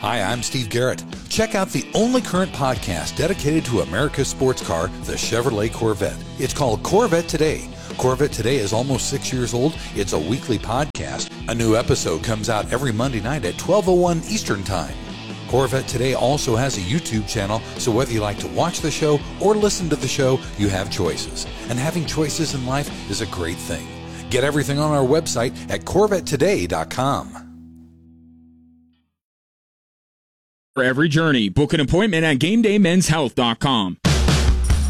Hi, I'm Steve Garrett. Check out the only current podcast dedicated to America's sports car, the Chevrolet Corvette. It's called Corvette Today. Corvette Today is almost 6 years old. It's a weekly podcast. A new episode comes out every Monday night at 12:01 Eastern Time. Corvette Today also has a YouTube channel, so whether you like to watch the show or listen to the show, you have choices. And having choices in life is a great thing. Get everything on our website at CorvetteToday.com. For every journey, book an appointment at GameDayMen'sHealth.com.